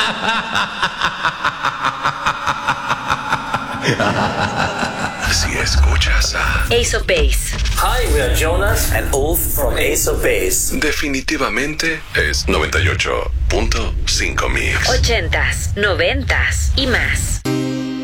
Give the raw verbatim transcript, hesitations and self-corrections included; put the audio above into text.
Si escuchas a Ace of Base. Hi, we are Jonas and Ulf from Ace of Base. definitivamente es noventa y ocho punto cinco Mix. Ochentas, noventas y más.